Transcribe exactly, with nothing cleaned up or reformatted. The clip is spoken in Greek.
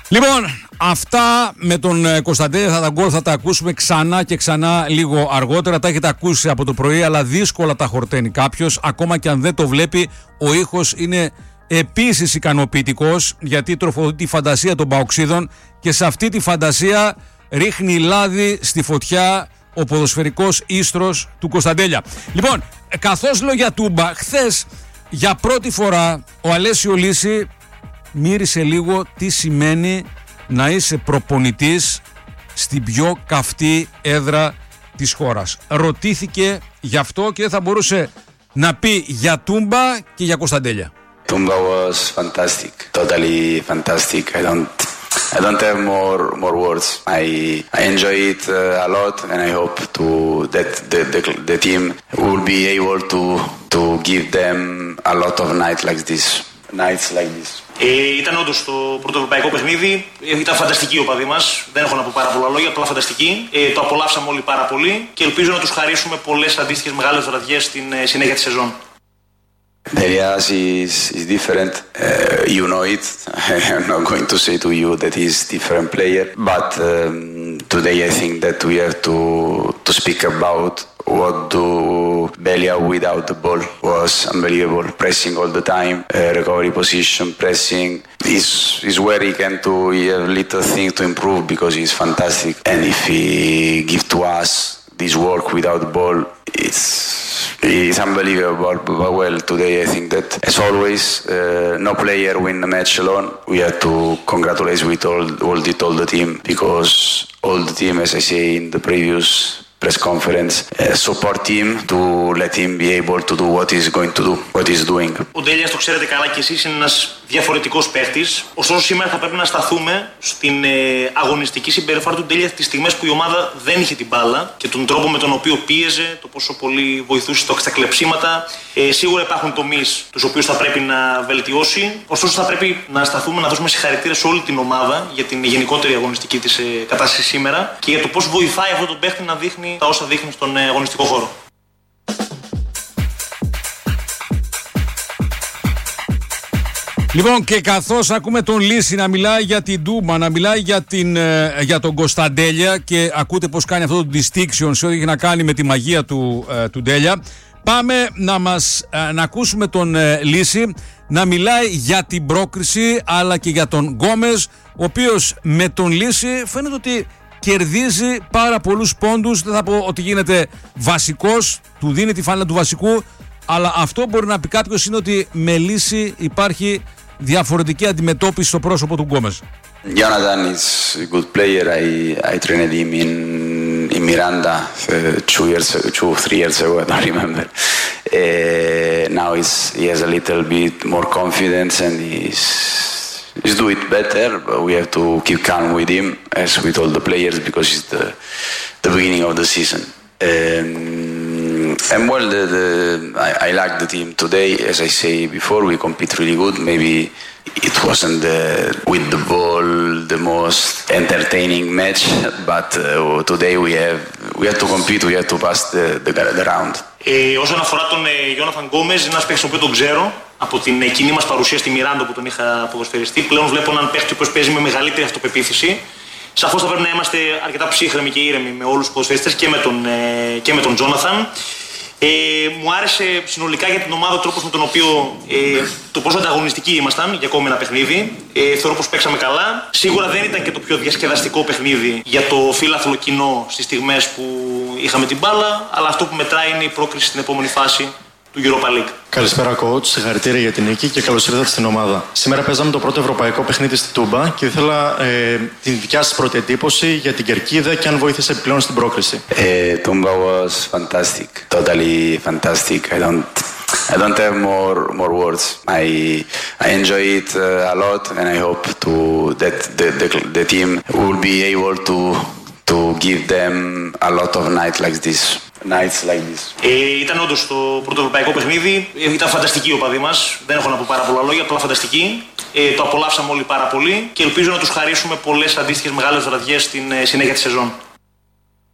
Λοιπόν, αυτά με τον Κωνσταντέλια θα τα γκολ θα τα ακούσουμε ξανά και ξανά λίγο αργότερα. Τα έχετε ακούσει από το πρωί, αλλά δύσκολα τα χορταίνει κάποιος. Ακόμα και αν δεν το βλέπει, ο ήχος είναι επίσης ικανοποιητικός, γιατί τροφοδοτεί τη φαντασία των παοξίδων και σε αυτή τη φαντασία ρίχνει λάδι στη φωτιά ο ποδοσφαιρικός ίστρος του Κωνσταντέλια. Λοιπόν, καθώς λέω για Τούμπα, χθες για πρώτη φορά ο Αλέσιο Λύση μύρισε λίγο τι σημαίνει να είσαι προπονητής στην πιο καυτή έδρα της χώρας. Ρωτήθηκε γι' αυτό και δεν θα μπορούσε να πει για Τούμπα και για Κωνσταντέλια. Tumba was fantastic, totally fantastic. I don't, I don't have more more words. I I enjoy it uh, a lot, and I hope to that the, the the team will be able to to give them a lot of nights like this, nights like this. Ε, ήταν όντως το πρώτο ευρωπαϊκό παιχνίδι. Ε, ήταν φανταστική η οπαδή μας. Δεν έχω να πω πάρα πολλά λόγια, απλά φανταστική. Ε, το απολαύσαμε όλοι πάρα πολύ και ελπίζω να τους χαρίσουμε πολλές αντίστοιχες μεγάλες βραδιές στην ε, συνέχεια της σεζόν. The reality is, is different. Uh, you know it. I'm not going to say to you that he's different player. But um, today I think that we have to to speak about what do Belia without the ball was unbelievable. Pressing all the time, uh, recovery position, pressing. Is is where he can do. He have little things to improve because he's fantastic. And if he give to us this work without the ball, it's it's unbelievable. But well, today I think that as always, uh, no player win the match alone. We have to congratulate with all all the, all the team because all the team, as I say in the previous press conference, uh, support him to let him be able to do what he's going to do, what he's doing. Ο Ντέλιας, το ξέρετε καλά και εσείς, είναι ένας διαφορετικός παίχτης. Ωστόσο σήμερα θα πρέπει να σταθούμε στην ε, αγωνιστική συμπεριφορά του Ντέλια τις στιγμές που η ομάδα δεν είχε την μπάλα και τον τρόπο με τον οποίο πίεζε, το πόσο πολύ βοηθούσε στα κλεψίματα. Ε, σίγουρα υπάρχουν τομείς τους οποίους θα πρέπει να βελτιώσει. Ωστόσο θα πρέπει να σταθούμε, να δώσουμε συγχαρητήρια σε όλη την ομάδα για την γενικότερη αγωνιστική της ε, κατάσταση σήμερα και για το πώς βοηθάει αυτό τον παίχτη να δείχνει τα όσα δείχνει στον ε, αγωνιστικό χώρο. Λοιπόν, και καθώς ακούμε τον Λύση να μιλάει για την Τούμπα, να μιλάει για, την, για τον Κωνσταντέλια και ακούτε πως κάνει αυτό το distinction σε ό,τι έχει να κάνει με τη μαγεία του, του Ντέλια, πάμε να, μας, να ακούσουμε τον Λύση να μιλάει για την πρόκριση αλλά και για τον Γκόμες, ο οποίος με τον Λύση φαίνεται ότι κερδίζει πάρα πολλούς πόντους. Δεν θα πω ότι γίνεται βασικός, του δίνει τη φάνηλα του βασικού, αλλά αυτό μπορεί να πει κάποιος είναι ότι με Λύση υπάρχει διαφορετική αντιμετώπιση στο πρόσωπο του Γκόμες. Jonathan is a good player. I I trained him in in Miranda uh, two years, two three years ago. I don't remember. Uh, now he's he has a little bit more confidence and he's he's do it better. But we have to keep calm with him as with all the players because it's the the beginning of the season. Um, and well, the, the, I, I like the team today. As I say before, we compete really good. Maybe it wasn't the, with the ball the most entertaining match, but uh, today we have we have to compete. We have to pass the the, the round. Ε, όσον αφορά τον Jonathan Γκόμες, είναι ένας παίκτης που τον ξέρω από την ε, κοινή μας παρουσία στη Μιράντα που τον είχα ποδοσφαιριστεί. Πλέον βλέπω έναν παίκτη που παίζει με μεγαλύτερη αυτοπεποίθηση. Σαφώς θα πρέπει να είμαστε αρκετά ψύχρεμοι και ήρεμοι με όλους τους ποδοσφαιριστές και με τον, ε, και με τον Jonathan. Ε, μου άρεσε συνολικά για την ομάδα ο τρόπος με τον οποίο ε, το πόσο ανταγωνιστικοί ήμασταν για ακόμη ένα παιχνίδι. Ε, θεωρώ πως παίξαμε καλά. Σίγουρα δεν ήταν και το πιο διασκεδαστικό παιχνίδι για το φύλαθλο κοινό στις στιγμές που είχαμε την μπάλα, αλλά αυτό που μετράει είναι η πρόκριση στην επόμενη φάση του Europa League. Καλησπέρα, coach. Συγχαρητήρια για την νίκη και καλώς ήρθατε στην ομάδα. Σήμερα παίζαμε το πρώτο ευρωπαϊκό παιχνίδι στη Τούμπα και ήθελα ε, την δικιά σας πρώτη εντύπωση για την κερκίδα και αν βοήθησε επιπλέον στην πρόκριση. Uh, Tumba was fantastic, totally fantastic. I don't, I don't have more more words. I I enjoy it uh, a lot, and I hope to that the the, the team will be able to to give them a lot of nights like this. Nights like this. Ε, ήταν όντως το πρώτο ευρωπαϊκό παιχνίδι. Ε, ήταν φανταστική η οπαδή μας. Δεν έχω να πω πάρα πολλά λόγια, απλά φανταστική. Ε, το απολαύσαμε όλοι πάρα πολύ και ελπίζω να τους χαρίσουμε πολλές αντίστοιχες μεγάλες βραδιές στην ε, συνέχεια της σεζόν.